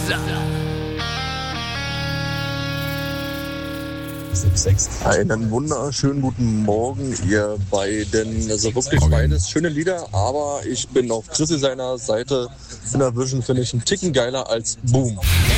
Einen wunderschönen guten Morgen, ihr beiden. Also wirklich beides schöne Lieder, aber ich bin auf Chrissy seiner Seite. Innervision finde ich einen Ticken geiler als Boom.